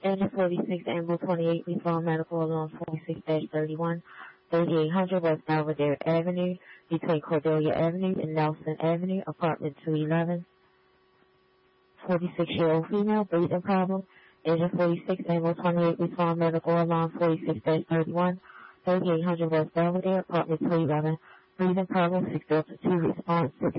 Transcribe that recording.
Engine 46, Ambulance 28, we found medical alarm 46-31, 3800 West Belvedere Avenue, between Cordelia Avenue and Nelson Avenue, apartment 211. 46-year-old female, breathing problem. Engine 46, Ambulance 28, we found medical alarm 46-31, 3800 West Belvedere, apartment 211. Breathing problem, 6 Delta 2, response 6